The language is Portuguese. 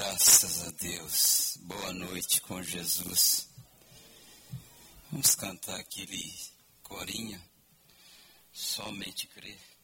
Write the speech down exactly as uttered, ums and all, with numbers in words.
Graças a Deus. Boa noite com Jesus. Vamos cantar aquele corinho. Somente crer.